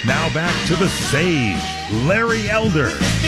Now back to the Sage, Larry Elder.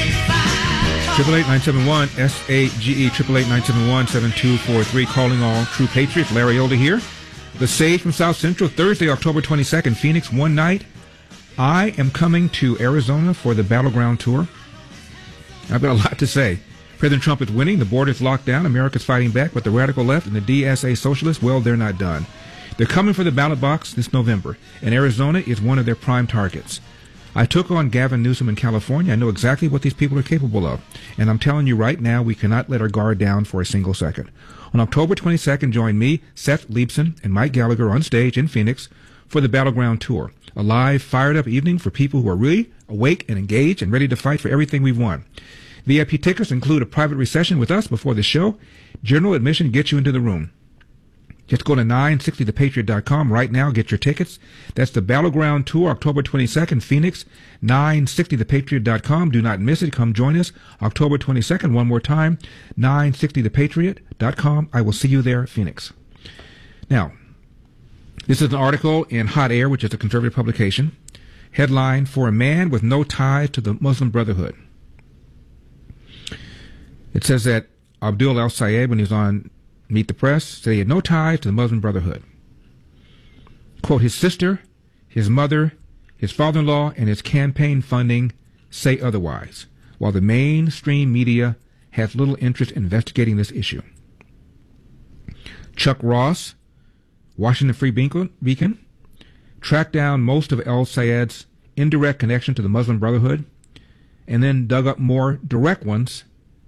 888-971-SAGE, 888-971-7243, calling all true patriots. Larry Elder here. The Sage from South Central, Thursday, October 22nd, Phoenix, one night. I am coming to Arizona for the Battleground Tour. I've got a lot to say. President Trump is winning, the border is locked down, America's fighting back, but the radical left and the DSA socialists, well, they're not done. They're coming for the ballot box this November, and Arizona is one of their prime targets. I took on Gavin Newsom in California. I know exactly what these people are capable of. And I'm telling you right now, we cannot let our guard down for a single second. On October 22nd, join me, Seth Leibson, and Mike Gallagher on stage in Phoenix for the Battleground Tour. A live, fired-up evening for people who are really awake and engaged and ready to fight for everything we've won. VIP tickets include a private recession with us before the show. General admission gets you into the room. Just go to 960thepatriot.com right now. Get your tickets. That's the Battleground Tour, October 22nd, Phoenix, 960thepatriot.com. Do not miss it. Come join us. October 22nd, one more time, 960thepatriot.com. I will see you there, Phoenix. Now, this is an article in Hot Air, which is a conservative publication. Headline, For a Man with No Ties to the Muslim Brotherhood. It says that Abdul El-Sayed, when he was on Meet the Press, said he had no ties to the Muslim Brotherhood. Quote, his sister, his mother, his father-in-law, and his campaign funding say otherwise, while the mainstream media has little interest in investigating this issue. Chuck Ross, Washington Free Beacon, tracked down most of El-Sayed's indirect connection to the Muslim Brotherhood and then dug up more direct ones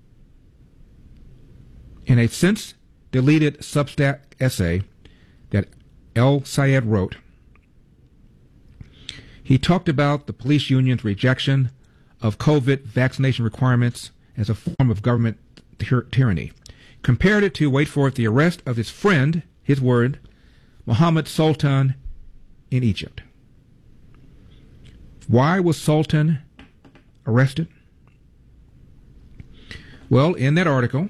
in a since-deleted Substack essay that El-Sayed wrote. He talked about the police union's rejection of COVID vaccination requirements as a form of government tyranny. Compared it to, wait for it, the arrest of his friend, his word, Mohammed Sultan in Egypt. Why was Sultan arrested? Well, in that article,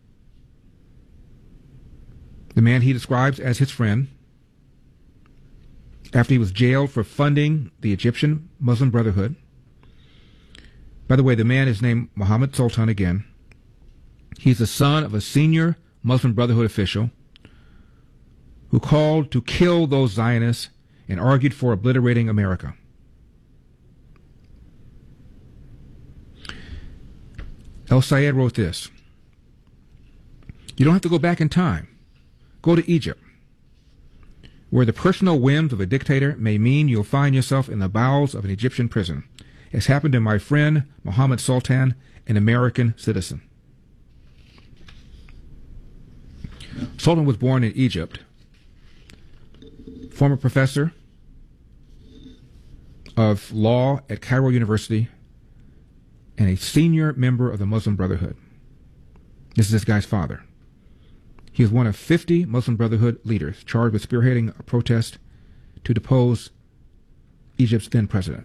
the man he describes as his friend, after he was jailed for funding the Egyptian Muslim Brotherhood. By the way, the man is named Mohammed Sultan again. He's the son of a senior Muslim Brotherhood official who called to kill those Zionists and argued for obliterating America. El-Sayed wrote this: you don't have to go back in time. Go to Egypt, where the personal whims of a dictator may mean you'll find yourself in the bowels of an Egyptian prison, as happened to my friend Mohammed Sultan, an American citizen. Sultan was born in Egypt, former professor of law at Cairo University, and a senior member of the Muslim Brotherhood. This is this guy's father. He is one of 50 Muslim Brotherhood leaders charged with spearheading a protest to depose Egypt's then president.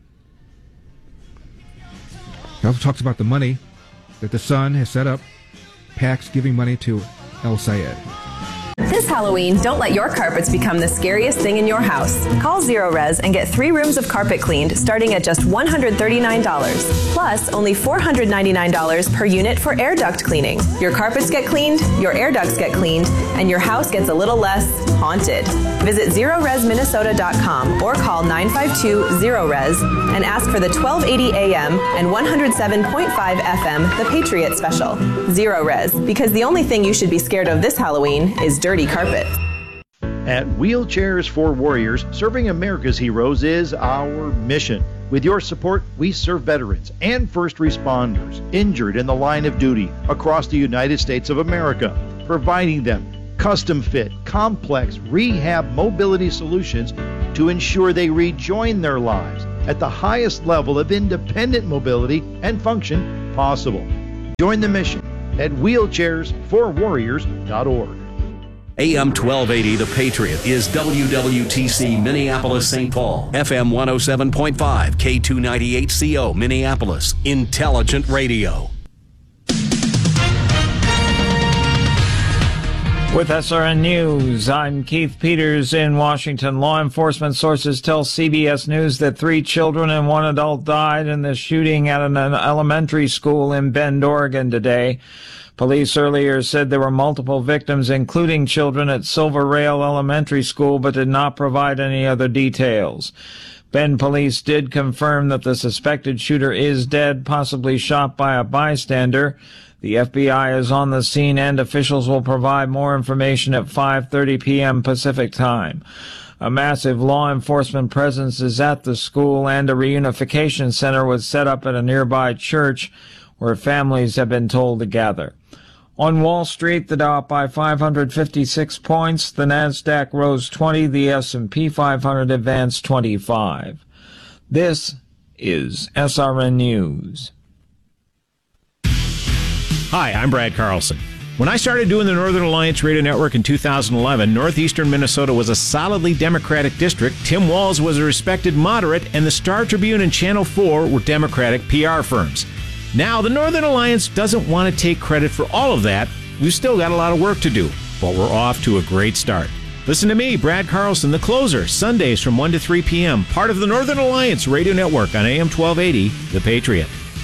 He also talks about the money that the son has set up, PACs giving money to El-Sayed. This Halloween, don't let your carpets become the scariest thing in your house. Call Zero Res and get 3 rooms of carpet cleaned starting at just $139. Plus, only $499 per unit for air duct cleaning. Your carpets get cleaned, your air ducts get cleaned, and your house gets a little less haunted. Visit ZeroResMinnesota.com or call 952-ZERO-RES and ask for the 1280 AM and 107.5 FM The Patriot Special. Zero Res, because the only thing you should be scared of this Halloween is dirty carpet. At Wheelchairs for Warriors, serving America's heroes is our mission. With your support, we serve veterans and first responders injured in the line of duty across the United States of America, providing them custom-fit, complex rehab mobility solutions to ensure they rejoin their lives at the highest level of independent mobility and function possible. Join the mission at wheelchairsforwarriors.org. AM 1280, The Patriot, is WWTC Minneapolis, St. Paul. FM 107.5, K298CO, Minneapolis. Intelligent Radio. With SRN News, I'm Keith Peters in Washington. Law enforcement sources tell CBS News that 3 children and 1 adult died in the shooting at an elementary school in Bend, Oregon today. Police earlier said there were multiple victims, including children at Silver Rail Elementary School, but did not provide any other details. Bend police did confirm that the suspected shooter is dead, possibly shot by a bystander. The FBI is on the scene and officials will provide more information at 5:30 p.m. Pacific time. A massive law enforcement presence is at the school and a reunification center was set up at a nearby church where families have been told to gather. On Wall Street, the Dow up by 556 points, the Nasdaq rose 20, the S&P 500 advanced 25. This is SRN News. Hi, I'm Brad Carlson. When I started doing the Northern Alliance Radio Network in 2011, northeastern Minnesota was a solidly Democratic district. Tim Walz was a respected moderate, and the Star Tribune and Channel 4 were Democratic PR firms. Now, the Northern Alliance doesn't want to take credit for all of that. We've still got a lot of work to do, but we're off to a great start. Listen to me, Brad Carlson, the closer, Sundays from 1 to 3 p.m., part of the Northern Alliance Radio Network on AM 1280, The Patriot.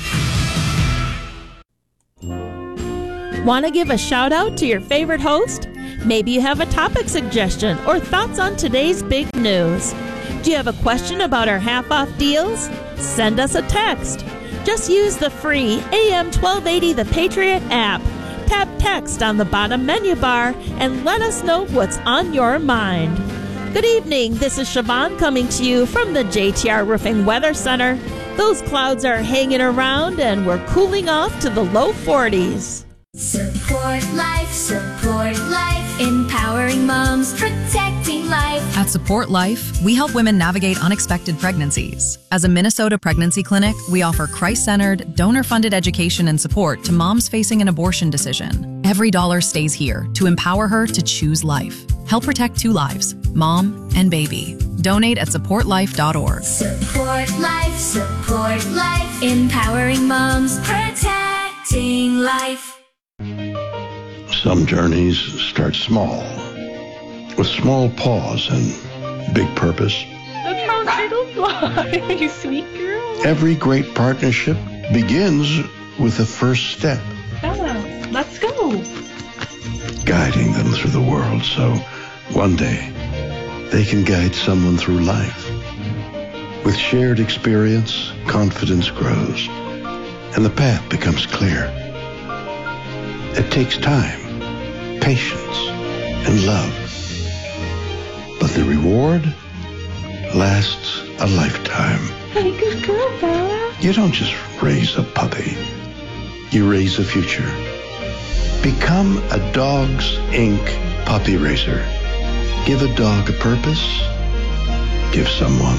Want to give a shout out to your favorite host? Maybe you have a topic suggestion or thoughts on today's big news. Do you have a question about our half-off deals? Send us a text. Just use the free AM 1280 The Patriot app. Tap text on the bottom menu bar and let us know what's on your mind. Good evening. This is Siobhan coming to you from the JTR Roofing Weather Center. Those clouds are hanging around and we're cooling off to the low 40s. Support life, empowering moms, protecting life. At Support Life, we help women navigate unexpected pregnancies. As a Minnesota pregnancy clinic, we offer Christ-centered, donor-funded education and support to moms facing an abortion decision. Every dollar stays here to empower her to choose life. Help protect 2 lives, mom and baby. Donate at supportlife.org. Support life, empowering moms, protecting life. Some journeys start small, with small pause and big purpose. That's how turtles fly, you sweet girl. Every great partnership begins with the first step. Bella, let's go. Guiding them through the world so one day they can guide someone through life. With shared experience, confidence grows, and the path becomes clear. It takes time, patience, and love. But the reward lasts a lifetime. Hey, good girl, Bella. You don't just raise a puppy. You raise a future. Become a Dogs Inc. puppy raiser. Give a dog a purpose. Give someone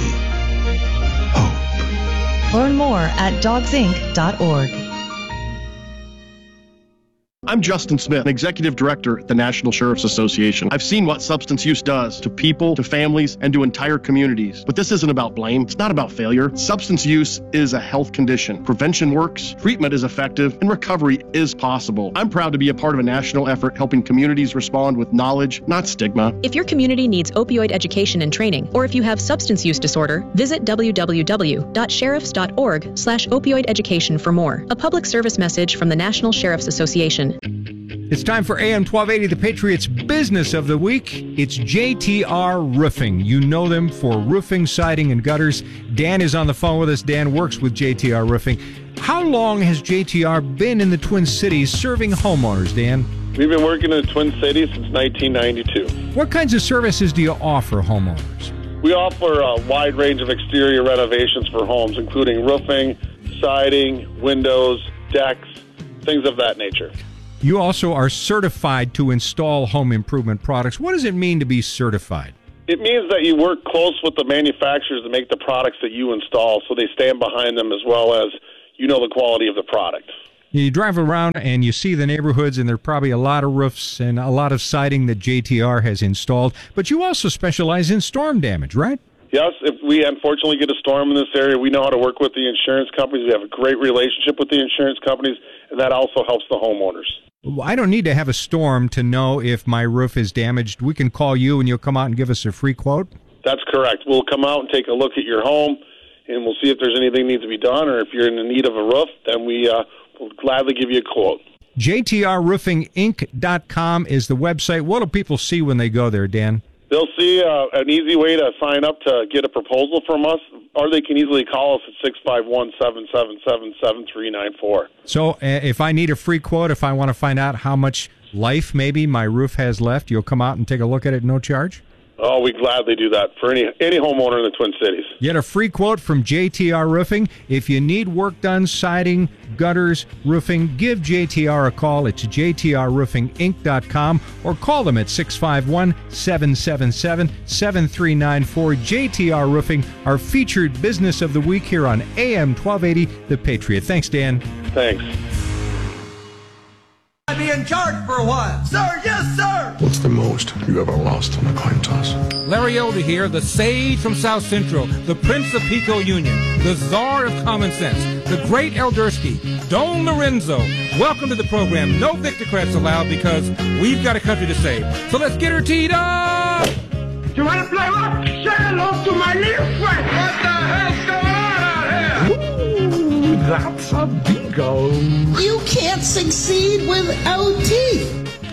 hope. Learn more at dogsinc.org. I'm Justin Smith, Executive Director at the National Sheriff's Association. I've seen what substance use does to people, to families, and to entire communities. But this isn't about blame. It's not about failure. Substance use is a health condition. Prevention works, treatment is effective, and recovery is possible. I'm proud to be a part of a national effort helping communities respond with knowledge, not stigma. If your community needs opioid education and training, or if you have substance use disorder, visit www.sheriffs.org/opioid education for more. A public service message from the National Sheriff's Association. It's time for AM 1280, The Patriot's Business of the Week. It's JTR Roofing. You know them for roofing, siding, and gutters. Dan is on the phone with us. Dan works with JTR Roofing. How long has JTR been in the Twin Cities serving homeowners, Dan? We've been working in the Twin Cities since 1992. What kinds of services do you offer homeowners? We offer a wide range of exterior renovations for homes, including roofing, siding, windows, decks, things of that nature. You also are certified to install home improvement products. What does it mean to be certified? It means that you work close with the manufacturers to make the products that you install so they stand behind them as well as you know the quality of the product. You drive around and you see the neighborhoods, and there are probably a lot of roofs and a lot of siding that JTR has installed. But you also specialize in storm damage, right? Yes, if we unfortunately get a storm in this area, we know how to work with the insurance companies. We have a great relationship with the insurance companies, and that also helps the homeowners. I don't need to have a storm to know if my roof is damaged. We can call you and you'll come out and give us a free quote? That's correct. We'll come out and take a look at your home, and we'll see if there's anything that needs to be done, or if you're in the need of a roof, then we'll gladly give you a quote. JTRRoofingInc.com is the website. What do people see when they go there, Dan? They'll see an easy way to sign up to get a proposal from us, or they can easily call us at 651-777-7394. So if I need a free quote, if I want to find out how much life maybe my roof has left, you'll come out and take a look at it, no charge? Oh, we gladly do that for any homeowner in the Twin Cities. Get a free quote from JTR Roofing. If you need work done, siding, gutters, roofing, give JTR a call. It's JTRRoofingInc.com or call them at 651-777-7394. JTR Roofing, our featured business of the week here on AM 1280, The Patriot. Thanks, Dan. Thanks. I'll be in charge for a while. Sir, yes, sir. What's the most you ever lost on a coin toss? Larry Elder here, the sage from South Central, the Prince of Pico Union, the czar of common sense, the great Eldersky, Don Lorenzo. Welcome to the program. No Victocrats allowed because we've got a country to save. So let's get her teed up. You want to play rock? Say hello to my little friend. What the hell's going on out here? Ooh, that's a bingo. You can't succeed without teeth.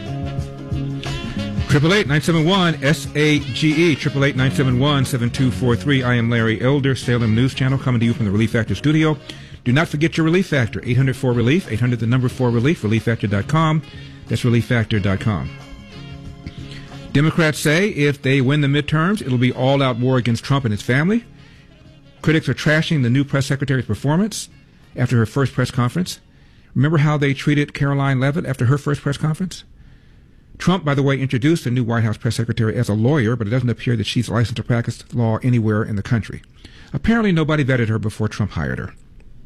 888-971-SAGE, 888-971-7243. I am Larry Elder, Salem News Channel, coming to you from the Relief Factor studio. Do not forget your Relief Factor, 800-4RELIEF, 800-4RELIEF, ReliefFactor.com. That's ReliefFactor.com. Democrats say if they win the midterms, it'll be all-out war against Trump and his family. Critics are trashing the new press secretary's performance after her first press conference. Remember how they treated Caroline Leavitt after her first press conference? Trump, by the way, introduced the new White House press secretary as a lawyer, but it doesn't appear that she's licensed to practice law anywhere in the country. Apparently, nobody vetted her before Trump hired her.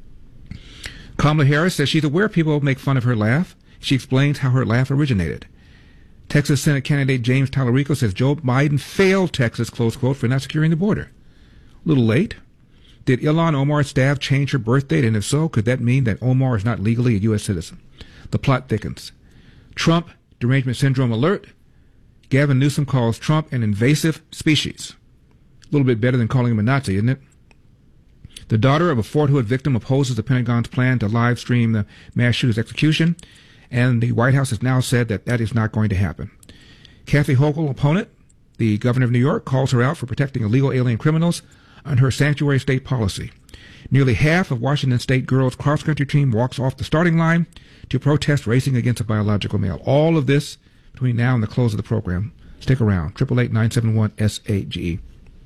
Kamala Harris says she's aware people make fun of her laugh. She explains how her laugh originated. Texas Senate candidate James Tallarico says Joe Biden failed Texas, close quote, for not securing the border. A little late. Did Ilhan Omar's staff change her birth date? And if so, could that mean that Omar is not legally a U.S. citizen? The plot thickens. Trump derangement syndrome alert. Gavin Newsom calls Trump an invasive species. A little bit better than calling him a Nazi, isn't it? The daughter of a Fort Hood victim opposes the Pentagon's plan to live stream the mass shooter's execution, and the White House has now said that that is not going to happen. Kathy Hochul, opponent, the governor of New York, calls her out for protecting illegal alien criminals on her sanctuary state policy. Nearly half of Washington State girls' cross-country team walks off the starting line to protest racing against a biological male. All of this between now and the close of the program. Stick around. 888-971-SAGE.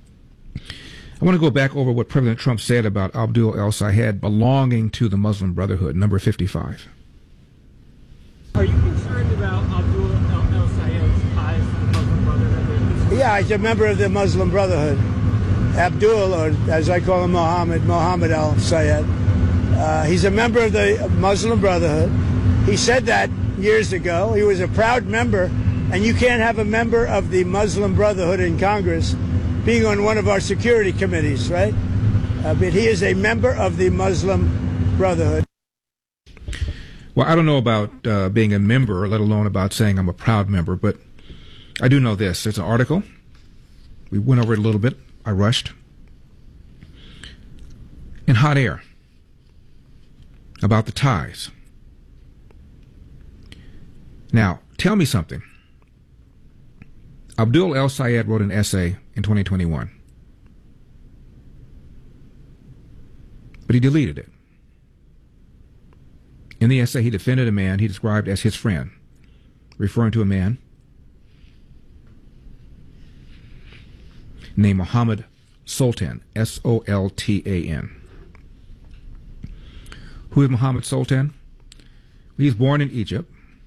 I want to go back over what President Trump said about Abdul El-Sayed belonging to the Muslim Brotherhood, number 55. Are you concerned about Abdul El-Sayed's ties to the Muslim Brotherhood? Yeah, he's a member of the Muslim Brotherhood. Abdul, or as I call him, Mohammed El-Sayed. He's a member of the Muslim Brotherhood. He said that years ago. He was a proud member, and you can't have a member of the Muslim Brotherhood in Congress being on one of our security committees, right? But he is a member of the Muslim Brotherhood. Well, I don't know about being a member, let alone about saying I'm a proud member, but I do know this. There's an article. We went over it a little bit. I rushed. In Hot Air about the ties. Now, tell me something. Abdul El-Sayed wrote an essay in 2021. But he deleted it. In the essay, he defended a man he described as his friend, referring to a man named Mohammed Sultan, S-O-L-T-A-N. Who is Mohammed Sultan? He was born in Egypt.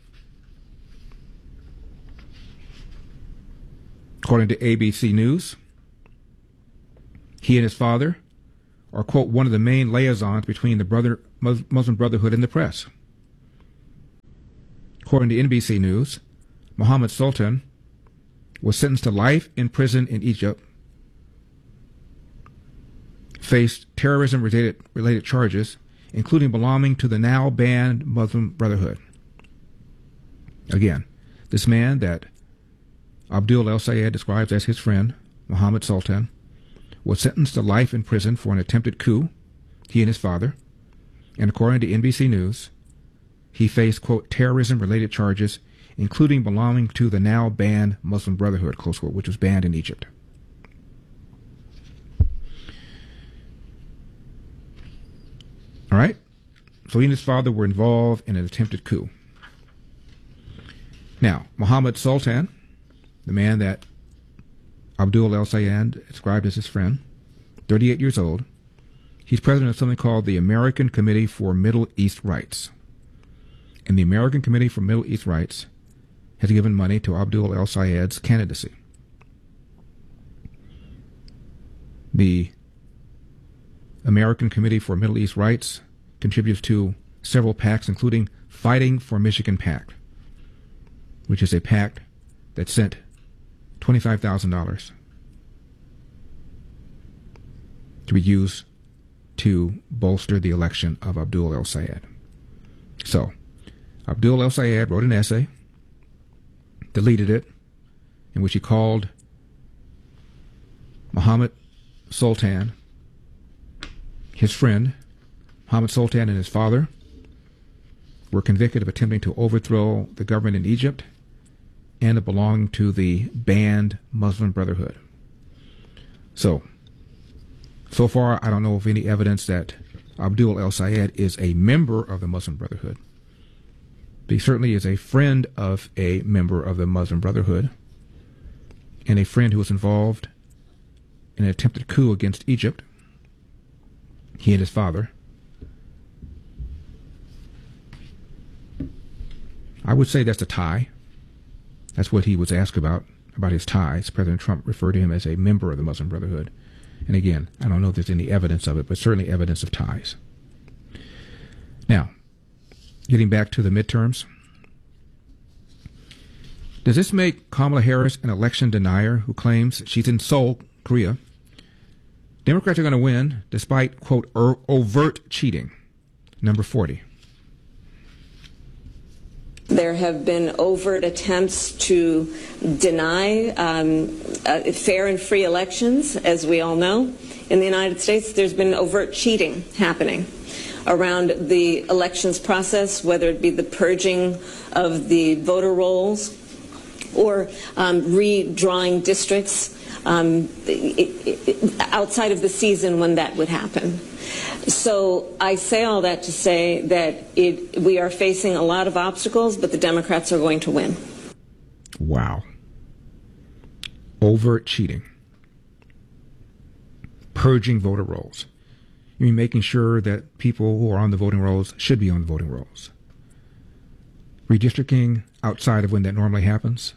According to ABC News, he and his father are, quote, one of the main liaisons between the Muslim Brotherhood and the press. According to NBC News, Mohammed Sultan was sentenced to life in prison in Egypt faced terrorism-related charges, including belonging to the now banned Muslim Brotherhood. Again, this man that Abdul El-Sayed describes as his friend, Mohammed Sultan, was sentenced to life in prison for an attempted coup, he and his father, and according to NBC News, he faced, quote, terrorism-related charges, including belonging to the now banned Muslim Brotherhood, close quote, which was banned in Egypt. All right? So he and his father were involved in an attempted coup. Now, Mohammed Sultan, the man that Abdul El-Sayed described as his friend, 38 years old, he's president of something called the American Committee for Middle East Rights. And the American Committee for Middle East Rights has given money to Abdul El-Sayed's candidacy. The American Committee for Middle East Rights contributes to several PACs, including Fighting for Michigan PAC, which is a PAC that sent $25,000 to be used to bolster the election of Abdul El-Sayed. So, Abdul El-Sayed wrote an essay, deleted it, in which he called Mohammed Sultan his friend. Mohammed Sultan and his father were convicted of attempting to overthrow the government in Egypt and of belonging to the banned Muslim Brotherhood. So far, I don't know of any evidence that Abdul El-Sayed is a member of the Muslim Brotherhood. But he certainly is a friend of a member of the Muslim Brotherhood and a friend who was involved in an attempted coup against Egypt, he and his father. I would say that's a tie. That's what he was asked about his ties. President Trump referred to him as a member of the Muslim Brotherhood. And again, I don't know if there's any evidence of it, but certainly evidence of ties. Now, getting back to the midterms, does this make Kamala Harris an election denier who claims she's in Seoul, Korea? Democrats are going to win despite, quote, overt cheating. Number 40. There have been overt attempts to deny fair and free elections, as we all know. In the United States, there's been overt cheating happening around the elections process, whether it be the purging of the voter rolls or redrawing districts outside of the season when that would happen. So I say all that to say that we are facing a lot of obstacles, but the Democrats are going to win. Wow. Overt cheating. Purging voter rolls. You mean making sure that people who are on the voting rolls should be on the voting rolls. Redistricting outside of when that normally happens.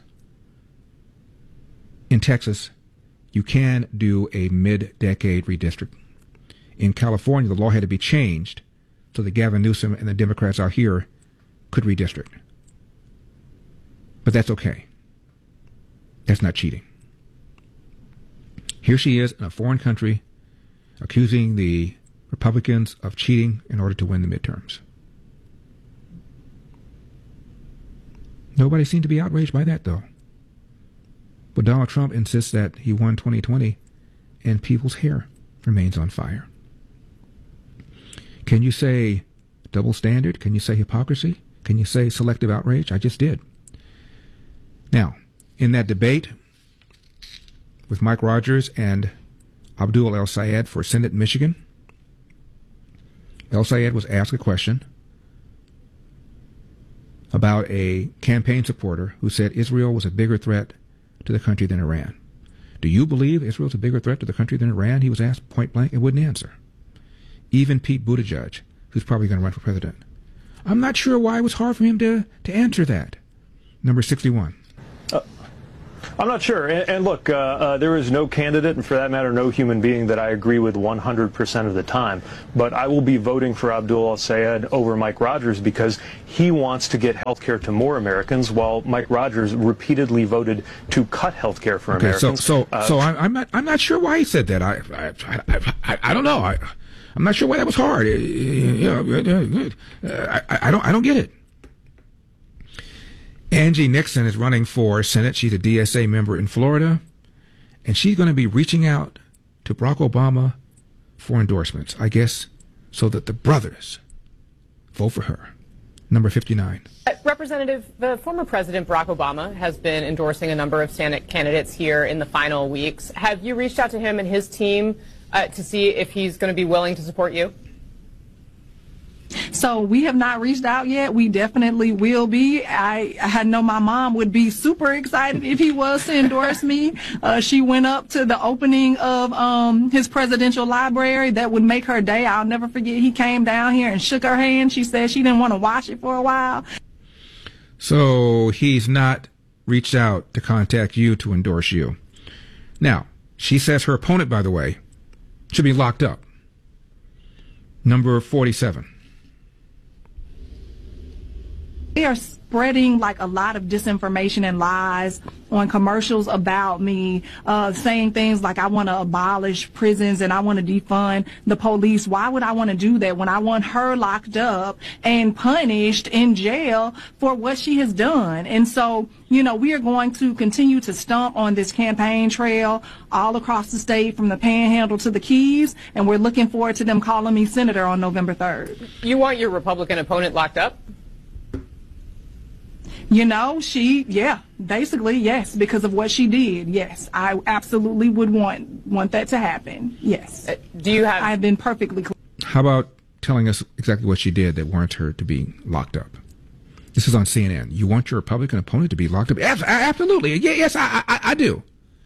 In Texas, you can do a mid-decade redistrict. In California, the law had to be changed so that Gavin Newsom and the Democrats out here could redistrict. But that's okay. That's not cheating. Here she is in a foreign country accusing the Republicans of cheating in order to win the midterms. Nobody seemed to be outraged by that, though. But Donald Trump insists that he won 2020 and people's hair remains on fire. Can you say double standard? Can you say hypocrisy? Can you say selective outrage? I just did. Now, in that debate with Mike Rogers and Abdul El-Sayed for Senate in Michigan, El-Sayed was asked a question about a campaign supporter who said Israel was a bigger threat to the country than Iran. Do you believe Israel's a bigger threat to the country than Iran? He was asked point blank and wouldn't answer. Even Pete Buttigieg, who's probably going to run for president. I'm not sure why it was hard for him to answer that. Number 61. I'm not sure. And look, there is no candidate, and for that matter, no human being that I agree with 100% of the time. But I will be voting for Abdul El-Sayed over Mike Rogers because he wants to get health care to more Americans, while Mike Rogers repeatedly voted to cut health care for Americans. So I'm not sure why he said that. I don't know. I'm not sure why that was hard. I don't get it. Angie Nixon is running for Senate. She's a DSA member in Florida, and she's going to be reaching out to Barack Obama for endorsements, I guess, so that the brothers vote for her. Number 59. Representative, the former President Barack Obama has been endorsing a number of Senate candidates here in the final weeks. Have you reached out to him and his team to see if he's going to be willing to support you? So we have not reached out yet. We definitely will be. I know my mom would be super excited if he was to endorse me. She went up to the opening of his presidential library. That would make her day. I'll never forget. He came down here and shook her hand. She said she didn't want to wash it for a while. So he's not reached out to contact you to endorse you. Now, she says her opponent, by the way, should be locked up. Number 47. They are spreading like a lot of disinformation and lies on commercials about me, saying things like I want to abolish prisons and I want to defund the police. Why would I want to do that when I want her locked up and punished in jail for what she has done? And so, we are going to continue to stomp on this campaign trail all across the state, from the Panhandle to the Keys, and we're looking forward to them calling me senator on November 3rd. You want your Republican opponent locked up? Basically, yes, because of what she did. Yes, I absolutely would want that to happen. Yes. I've been perfectly clear. How about telling us exactly what she did that warrants her to be locked up? This is on CNN. You want your Republican opponent to be locked up? Absolutely. Yes, I do.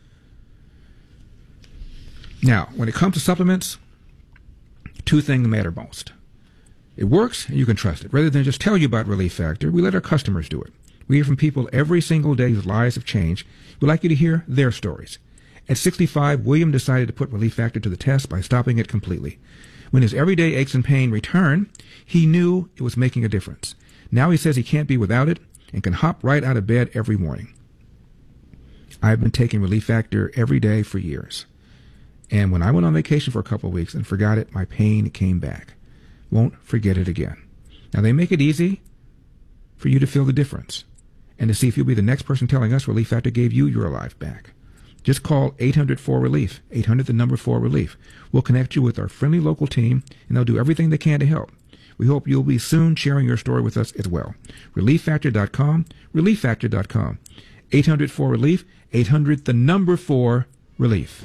Now, when it comes to supplements, two things matter most. It works, and you can trust it. Rather than just tell you about Relief Factor, we let our customers do it. We hear from people every single day whose lives have changed. We'd like you to hear their stories. At 65, William decided to put Relief Factor to the test by stopping it completely. When his everyday aches and pain returned, he knew it was making a difference. Now he says he can't be without it and can hop right out of bed every morning. I've been taking Relief Factor every day for years. And when I went on vacation for a couple of weeks and forgot it, my pain came back. Won't forget it again. Now, they make it easy for you to feel the difference and to see if you'll be the next person telling us Relief Factor gave you your life back. Just call 800-4-RELIEF, 800-4-RELIEF. We'll connect you with our friendly local team, and they'll do everything they can to help. We hope you'll be soon sharing your story with us as well. ReliefFactor.com, ReliefFactor.com. 800-4-RELIEF, 800-4-RELIEF.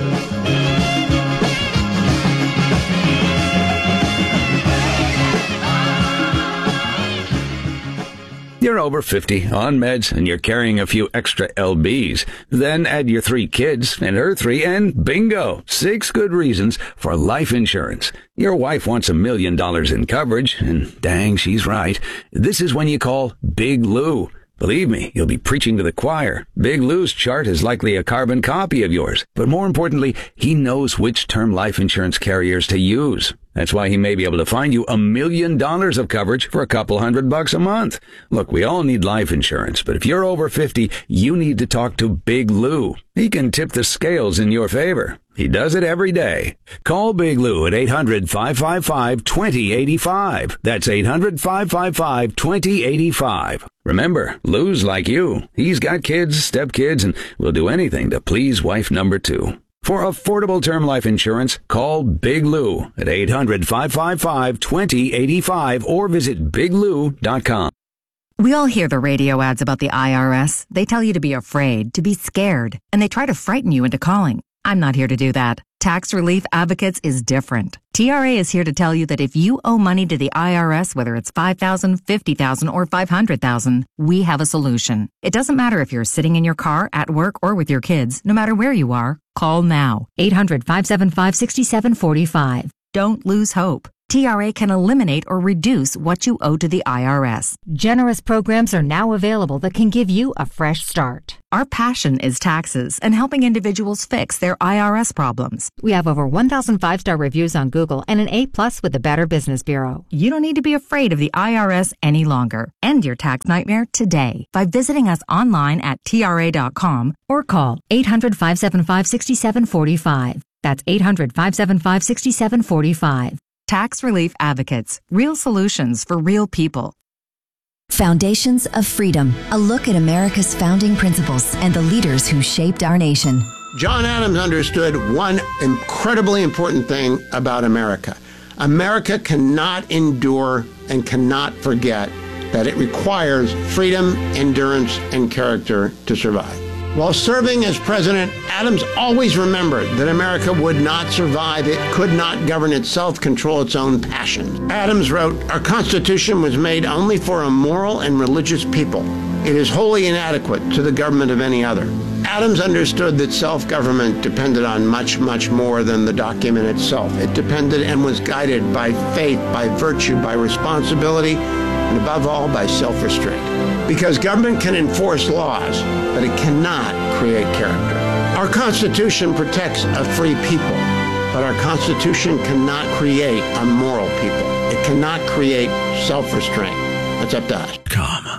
You're over 50, on meds, and you're carrying a few extra LBs. Then add your 3 kids and her 3, and bingo! 6 good reasons for life insurance. Your wife wants $1 million in coverage, and dang, she's right. This is when you call Big Lou. Believe me, you'll be preaching to the choir. Big Lou's chart is likely a carbon copy of yours. But more importantly, he knows which term life insurance carriers to use. That's why he may be able to find you $1 million of coverage for a couple $100 a month. Look, we all need life insurance, but if you're over 50, you need to talk to Big Lou. He can tip the scales in your favor. He does it every day. Call Big Lou at 800-555-2085. That's 800-555-2085. Remember, Lou's like you. He's got kids, stepkids, and will do anything to please wife number 2. For affordable term life insurance, call Big Lou at 800-555-2085 or visit biglou.com. We all hear the radio ads about the IRS. They tell you to be afraid, to be scared, and they try to frighten you into calling. I'm not here to do that. Tax Relief Advocates is different. TRA is here to tell you that if you owe money to the IRS, whether it's $5,000, $50,000, or $500,000, we have a solution. It doesn't matter if you're sitting in your car, at work, or with your kids. No matter where you are, call now. 800-575-6745. Don't lose hope. TRA can eliminate or reduce what you owe to the IRS. Generous programs are now available that can give you a fresh start. Our passion is taxes and helping individuals fix their IRS problems. We have over 1,000 5-star reviews on Google and an A+ with the Better Business Bureau. You don't need to be afraid of the IRS any longer. End your tax nightmare today by visiting us online at TRA.com or call 800-575-6745. That's 800-575-6745. Tax Relief Advocates. Real solutions for real people. Foundations of Freedom. A look at America's founding principles and the leaders who shaped our nation. John Adams understood one incredibly important thing about America. America cannot endure and cannot forget that it requires freedom, endurance, and character to survive. While serving as president, Adams always remembered that America would not survive. It could not govern itself, control its own passions. Adams wrote, "Our Constitution was made only for a moral and religious people. It is wholly inadequate to the government of any other." Adams understood that self-government depended on much, much more than the document itself. It depended and was guided by faith, by virtue, by responsibility, and above all, by self-restraint. Because government can enforce laws, but it cannot create character. Our Constitution protects a free people, but our Constitution cannot create a moral people. It cannot create self-restraint. That's up to us.